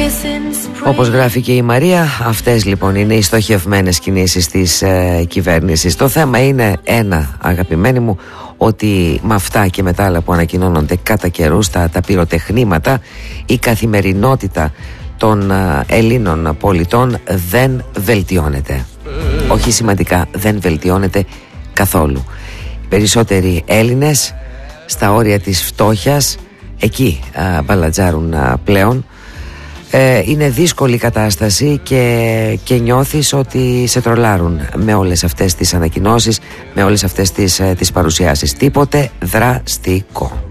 Όπως γράφει και η Μαρία, αυτές λοιπόν είναι οι στοχευμένες κινήσεις της κυβέρνησης. Το θέμα είναι ένα, αγαπημένοι μου, ότι με αυτά και με τα άλλα που ανακοινώνονται κατά καιρούς, τα πυροτεχνήματα, η καθημερινότητα των Ελλήνων πολιτών δεν βελτιώνεται. Όχι σημαντικά, δεν βελτιώνεται καθόλου. Οι περισσότεροι Έλληνες στα όρια της φτώχειας, εκεί μπαλατζάρουν πλέον. Είναι δύσκολη κατάσταση και νιώθεις ότι σε τρολάρουν με όλες αυτές τις ανακοινώσεις, με όλες αυτές τις παρουσιάσεις. Τίποτε δραστικό.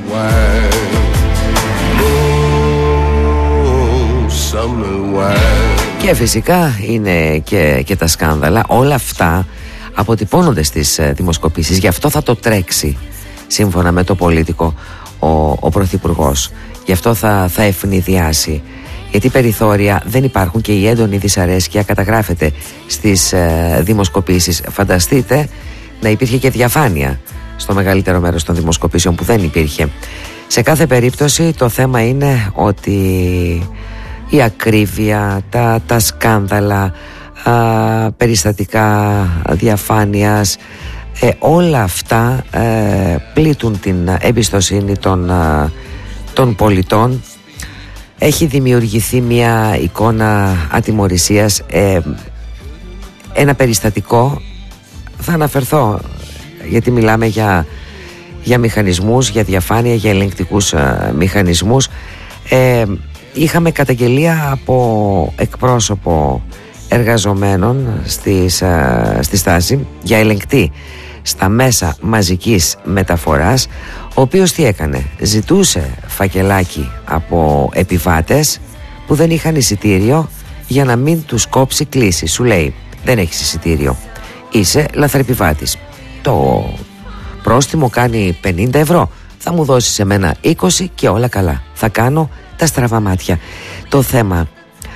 Και φυσικά είναι και τα σκάνδαλα. Όλα αυτά αποτυπώνονται στις δημοσκοπήσεις. Γι' αυτό θα το τρέξει, σύμφωνα με το Πολίτικο, ο Πρωθυπουργός. Γι' αυτό θα ευνηδιάσει. Γιατί περιθώρια δεν υπάρχουν και η έντονη δυσαρέσκεια καταγράφεται στις δημοσκοπήσεις. Φανταστείτε να υπήρχε και διαφάνεια στο μεγαλύτερο μέρος των δημοσκοπήσεων, που δεν υπήρχε. Σε κάθε περίπτωση το θέμα είναι ότι η ακρίβεια, τα σκάνδαλα, περιστατικά διαφάνειας, όλα αυτά πλήττουν την εμπιστοσύνη των πολιτών. Έχει δημιουργηθεί μια εικόνα ατιμωρησίας. Ένα περιστατικό, θα αναφερθώ γιατί μιλάμε για μηχανισμούς, για διαφάνεια, για ελεγκτικούς μηχανισμούς. Είχαμε καταγγελία από εκπρόσωπο εργαζομένων στη στάση για ελεγκτή στα μέσα μαζικής μεταφοράς, ο οποίος τι έκανε? Ζητούσε φακελάκι από επιβάτες που δεν είχαν εισιτήριο για να μην τους κόψει κλίση. Σου λέει, δεν έχεις εισιτήριο, είσαι λαθρεπιβάτης, το πρόστιμο κάνει 50 ευρώ, θα μου δώσεις εμένα 20 και όλα καλά, θα κάνω τα στραβά μάτια. Το θέμα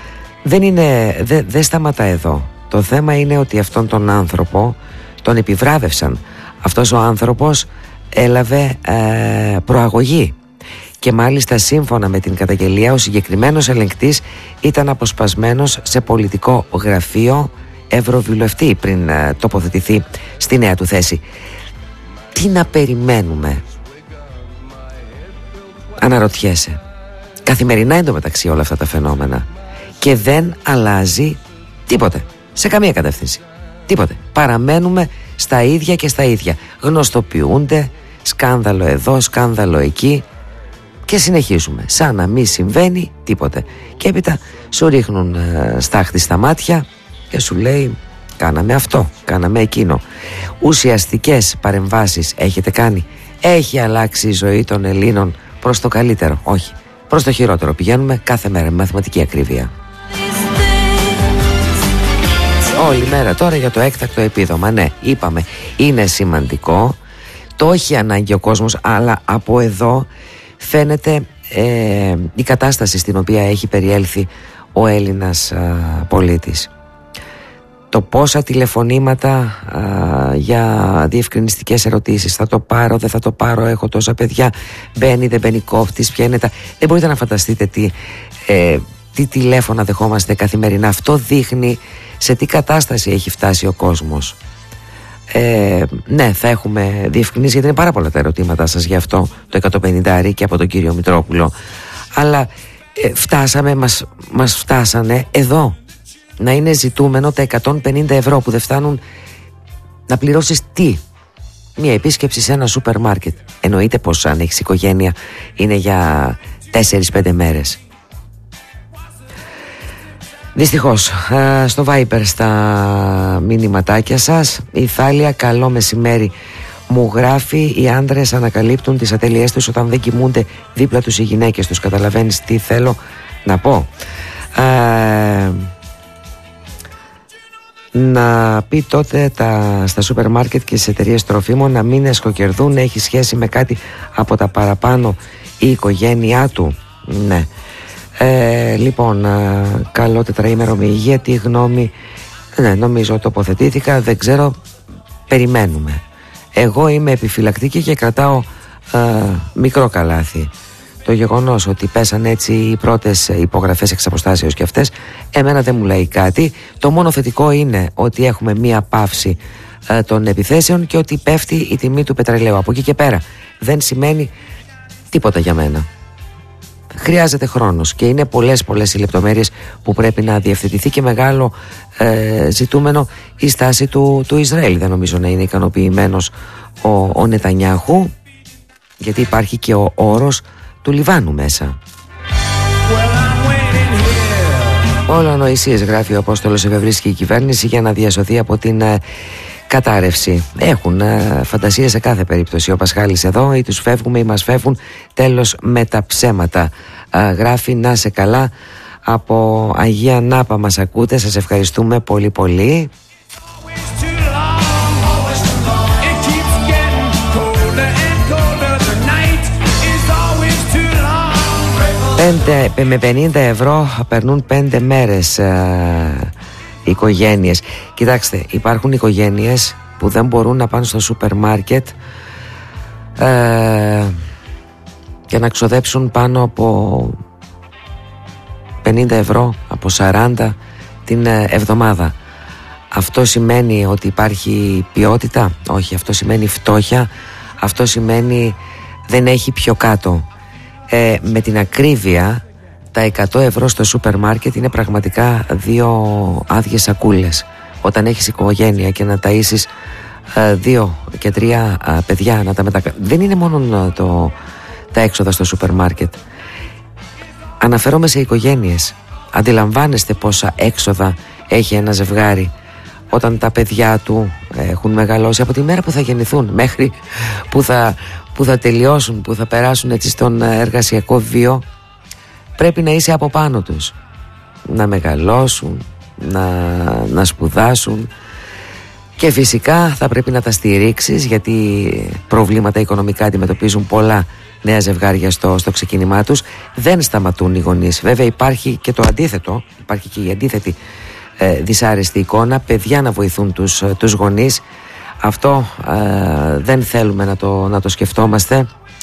δεν σταματά εδώ. Το θέμα είναι ότι αυτόν τον άνθρωπο τον επιβράβευσαν. Αυτός ο άνθρωπος έλαβε προαγωγή και μάλιστα σύμφωνα με την καταγγελία ο συγκεκριμένος ελεγκτής ήταν αποσπασμένος σε πολιτικό γραφείο ευρωβουλευτή πριν τοποθετηθεί στη νέα του θέση. Τι να περιμένουμε? Αναρωτιέσαι. Καθημερινά εντωμεταξύ όλα αυτά τα φαινόμενα και δεν αλλάζει τίποτε, σε καμία κατεύθυνση. Τίποτε. Παραμένουμε στα ίδια και στα ίδια. Γνωστοποιούνται, σκάνδαλο εδώ, σκάνδαλο εκεί και συνεχίζουμε σαν να μην συμβαίνει τίποτε. Και έπειτα σου ρίχνουν στάχτη στα μάτια και σου λέει, κάναμε αυτό, κάναμε εκείνο. Ουσιαστικές παρεμβάσεις έχετε κάνει? Έχει αλλάξει η ζωή των Ελλήνων προς το καλύτερο? Όχι, προς το χειρότερο. Πηγαίνουμε κάθε μέρα με μαθηματική ακρίβεια. Όλη μέρα τώρα για το έκτακτο επίδομα. Ναι, είπαμε, είναι σημαντικό, το έχει ανάγκη ο κόσμος, αλλά από εδώ φαίνεται η κατάσταση στην οποία έχει περιέλθει ο Έλληνας πολίτης. Το πόσα τηλεφωνήματα για διευκρινιστικές ερωτήσεις, θα το πάρω, δεν θα το πάρω, έχω τόσα παιδιά, μπαίνει, δεν μπαίνει, κόφτης, ποια είναι τα... Δεν μπορείτε να φανταστείτε τι τηλέφωνα δεχόμαστε καθημερινά. Αυτό δείχνει σε τι κατάσταση έχει φτάσει ο κόσμος. Ναι, θα έχουμε διευκρινίσει, γιατί είναι πάρα πολλά τα ερωτήματά σας γι' αυτό, το 150 και από τον κύριο Μητρόπουλο. Αλλά μας φτάσανε εδώ να είναι ζητούμενο τα 150 ευρώ που δεν φτάνουν να πληρώσεις τι? Μια επίσκεψη σε ένα σούπερ μάρκετ. Εννοείται πως αν έχεις οικογένεια είναι για 4-5 μέρες. Δυστυχώς στο Viber στα μηνυματάκια σας η Θάλια, καλό μεσημέρι, μου γράφει, οι άντρες ανακαλύπτουν τις ατέλειές τους όταν δεν κοιμούνται δίπλα τους οι γυναίκες τους. Καταλαβαίνεις τι θέλω να πω? Να πει τότε στα σούπερ μάρκετ και στις εταιρείες τροφίμων να μην εσκοκερδούν, έχει σχέση με κάτι από τα παραπάνω η οικογένειά του. Ναι. Λοιπόν, καλό τετραήμερο με υγεία. Τι γνώμη? Ναι, νομίζω τοποθετήθηκα, δεν ξέρω, περιμένουμε. Εγώ είμαι επιφυλακτική και κρατάω μικρό καλάθι. το γεγονός ότι πέσαν έτσι οι πρώτες υπογραφές εξ αποστάσεως και αυτές, εμένα δεν μου λέει κάτι. Το μόνο θετικό είναι ότι έχουμε μία παύση των επιθέσεων και ότι πέφτει η τιμή του πετρελαίου. Από εκεί και πέρα δεν σημαίνει τίποτα για μένα. Χρειάζεται χρόνος και είναι πολλές οι λεπτομέρειες που πρέπει να διευθετηθεί και μεγάλο ζητούμενο η στάση του Ισραήλ. Δεν νομίζω να είναι ικανοποιημένος ο Νετανιάχου, γιατί υπάρχει και ο όρος του Λιβάνου μέσα. Όλα ανοησίες, γράφει ο Απόστολος, ευευρίσκει η κυβέρνηση για να διασωθεί από την κατάρρευση. Έχουν φαντασίες σε κάθε περίπτωση. Ο Πασχάλης εδώ, ή τους φεύγουμε ή μας φεύγουν, τέλος με τα ψέματα. Γράφει, να σε καλά, από Αγία Νάπα μας ακούτε, σας ευχαριστούμε πολύ πολύ. Με 50 ευρώ περνούν 5 μέρες οικογένειες. Κοιτάξτε, υπάρχουν οικογένειες που δεν μπορούν να πάνε στο σούπερ μάρκετ και να ξοδέψουν πάνω από 50 ευρώ, από 40 την εβδομάδα. Αυτό σημαίνει ότι υπάρχει ποιότητα? Όχι, αυτό σημαίνει φτώχεια. Αυτό σημαίνει δεν έχει πιο κάτω. Με την ακρίβεια, τα 100 ευρώ στο σούπερ μάρκετ είναι πραγματικά 2 άδειες σακούλες. Όταν έχεις οικογένεια και να ταΐσεις 2 και 3 παιδιά, να τα δεν είναι μόνο τα έξοδα στο σούπερ μάρκετ. Αναφέρομαι σε οικογένειες. Αντιλαμβάνεστε πόσα έξοδα έχει ένα ζευγάρι όταν τα παιδιά του έχουν μεγαλώσει, από τη μέρα που θα γεννηθούν μέχρι που θα τελειώσουν, που θα περάσουν έτσι στον εργασιακό βίο. Πρέπει να είσαι από πάνω τους, να μεγαλώσουν, να σπουδάσουν, και φυσικά θα πρέπει να τα στηρίξεις, γιατί προβλήματα οικονομικά αντιμετωπίζουν πολλά νέα ζευγάρια στο ξεκίνημά τους. Δεν σταματούν οι γονείς. Βέβαια υπάρχει και το αντίθετο, υπάρχει και η αντίθετη δυσάρεστη εικόνα, παιδιά να βοηθούν τους γονείς. Αυτό δεν θέλουμε να το σκεφτόμαστε.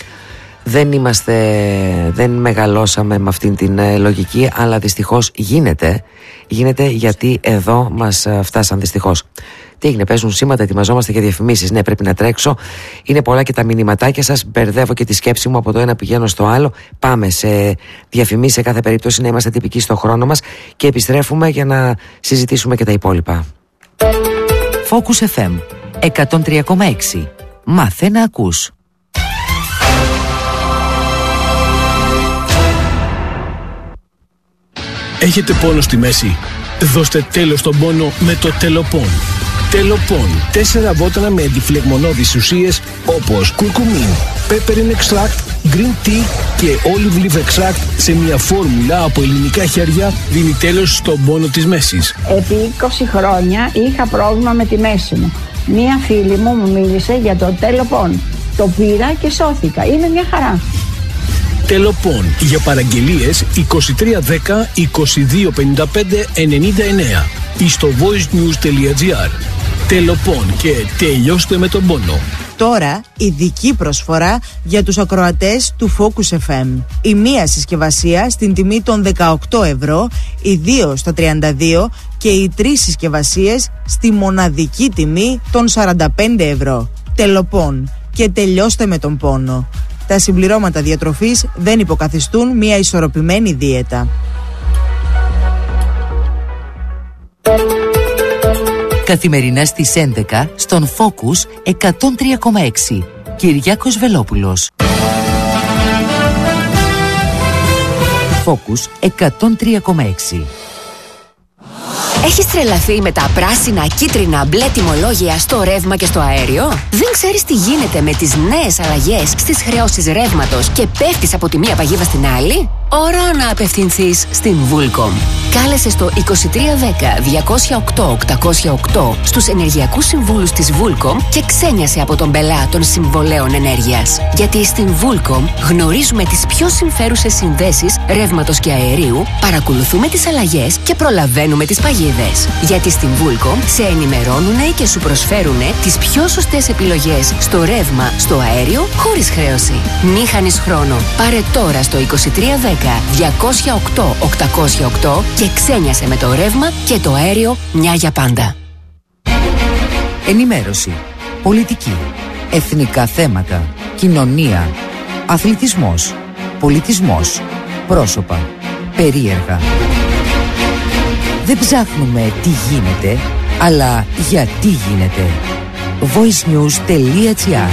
Δεν μεγαλώσαμε με αυτήν την λογική, αλλά δυστυχώς γίνεται γιατί εδώ μας φτάσαν δυστυχώς. Τι έγινε, παίζουν σήματα, ετοιμαζόμαστε για διαφημίσεις. Ναι, πρέπει να τρέξω. Είναι πολλά και τα μηνυματάκια σας. Μπερδεύω και τη σκέψη μου, από το ένα πηγαίνω στο άλλο. Πάμε σε διαφημίσεις, σε κάθε περίπτωση να είμαστε τυπικοί στο χρόνο μας, και επιστρέφουμε για να συζητήσουμε και τα υπόλοιπα. Focus FM 103,6. Μάθε να ακούς. Έχετε πόνο στη μέση? Δώστε τέλος στον πόνο με το Τελοπών. Τελοπών. 4 βότανα με αντιφλεγμονώδεις ουσίες όπως κουρκουμίν, peppermint extract, green tea και olive leaf extract σε μια φόρμουλα από ελληνικά χέρια δίνει τέλος στον πόνο της μέσης. Επί 20 χρόνια είχα πρόβλημα με τη μέση μου. Μία φίλη μου μίλησε για το Τελοπών. Το πήρα και σώθηκα. Είναι μια χαρά. Τελοπών. Για παραγγελίες 2310 2255 99 ή στο voicenews.gr. Τελοπών, και τελειώστε με τον πόνο. Τώρα ειδική προσφορά για τους ακροατές του Focus FM. Η μία συσκευασία στην τιμή των 18 ευρώ, οι 2 στα 32 και οι 3 συσκευασίες στη μοναδική τιμή των 45 ευρώ. Τελοπών, και τελειώστε με τον πόνο. Τα συμπληρώματα διατροφής δεν υποκαθιστούν μια ισορροπημένη δίαιτα. Καθημερινά στις 11 στον Focus 103,6. Κυριάκος Βελόπουλος. Focus 103,6. Έχεις τρελαθεί με τα πράσινα, κίτρινα, μπλε τιμολόγια στο ρεύμα και στο αέριο? Δεν ξέρεις τι γίνεται με τις νέες αλλαγές στις χρεώσεις ρεύματος και πέφτεις από τη μία παγίδα στην άλλη? Ώρα να απευθυνθείς στην Vulcom. Κάλεσε στο 2310 208 808 στους ενεργειακούς συμβούλους της Vulcom και ξένιασε από τον πελά των συμβολέων ενέργειας. Γιατί στην Vulcom γνωρίζουμε τις πιο συμφέρουσες συνδέσεις ρεύματος και αερίου, παρακολουθούμε τις αλλαγές και προλαβαίνουμε τις παγίδες. Γιατί στην Vulcom σε ενημερώνουνε και σου προσφέρουνε τις πιο σωστές επιλογές στο ρεύμα, στο αέριο, χωρίς χρέωση. Μη χάνεις χρόνο. Πάρε τώρα στο 2310 208 808 και ξένιασε με το ρεύμα και το αέριο μια για πάντα. Ενημέρωση, πολιτική, εθνικά θέματα, κοινωνία, αθλητισμός, πολιτισμός, πρόσωπα, περίεργα. Δεν ψάχνουμε τι γίνεται, αλλά γιατί γίνεται. voicenews.gr.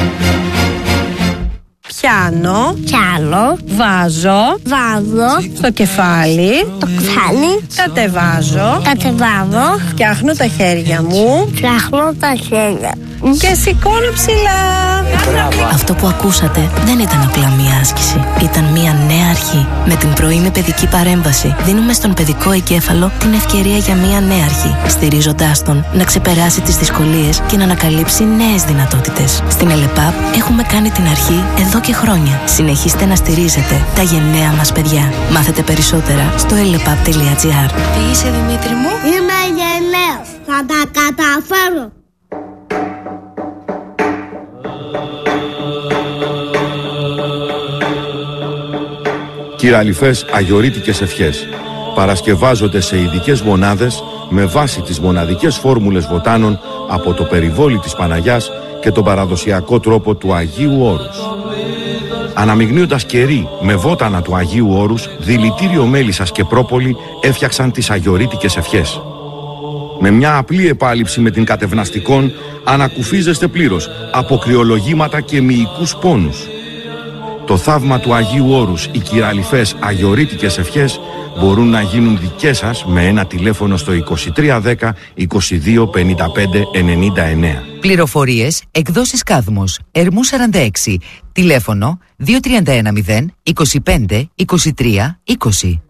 Πιάνω, βάζω, στο κεφάλι, κατεβάζω, φτιάχνω τα χέρια μου, και σηκώνω ψηλά. Αυτό που ακούσατε δεν ήταν απλά μία άσκηση. Ήταν μία νέα αρχή. Με την πρωινή παιδική παρέμβαση δίνουμε στον παιδικό εγκέφαλο την ευκαιρία για μία νέα αρχή, στηρίζοντάς τον να ξεπεράσει τις δυσκολίες και να ανακαλύψει νέες δυνατότητες. Στην ΕΛΕΠΑΠ έχουμε κάνει την αρχή εδώ και χρόνια. Συνεχίστε να στηρίζετε τα γενναία μας παιδιά. Μάθετε περισσότερα στο elepap.gr. Τι είσαι, Δημήτρη μου? Είμαι γενναίος. Θα τα καταφέρω. Κυραλιφές αγιορείτικες ευχές παρασκευάζονται σε ειδικές μονάδες με βάση τις μοναδικές φόρμουλες βοτάνων από το περιβόλι της Παναγιάς και τον παραδοσιακό τρόπο του Αγίου Όρους. Αναμειγνύοντας κερί με βότανα του Αγίου Όρους, δηλητήριο μέλισσας και πρόπολη έφτιαξαν τις αγιορείτικες ευχές. Με μια απλή επάλυψη με την κατευναστικών ανακουφίζεστε πλήρως από κρυολογήματα και μυϊκούς πόνους. Το θαύμα του Αγίου Όρους, οι κυραλιφές αγιορείτικες ευχές μπορούν να γίνουν δικές σας με ένα τηλέφωνο στο 2310 22 55 99. Πληροφορίες, εκδόσεις Κάδμος, Ερμού 46, τηλέφωνο 2310 25 23 20.